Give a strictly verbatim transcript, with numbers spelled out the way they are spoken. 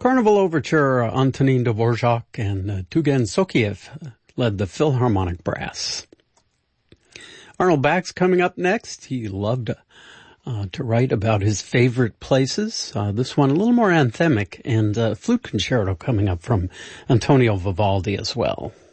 Carnival Overture, Antonin Dvorak and uh, Tugen Sokiev led the Philharmonic Brass. Arnold Bax coming up next. He loved uh, to write about his favorite places. Uh, this one a little more anthemic, and uh, flute concerto coming up from Antonio Vivaldi as well.